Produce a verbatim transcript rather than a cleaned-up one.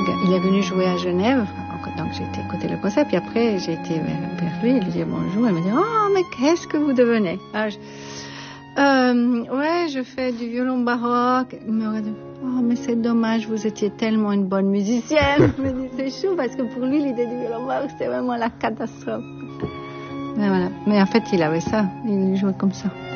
il est venu jouer à Genève, donc j'étais écouter le concert, puis après j'ai été vers, vers lui, il lui dit bonjour, il me dit oh mais qu'est-ce que vous devenez? Ah, je, euh, ouais, je fais du violon baroque. Il me dit oh mais c'est dommage, vous étiez tellement une bonne musicienne. Je me dis c'est chou parce que pour lui l'idée du violon baroque c'était vraiment la catastrophe. Mais voilà, mais en fait il avait ça, il jouait comme ça.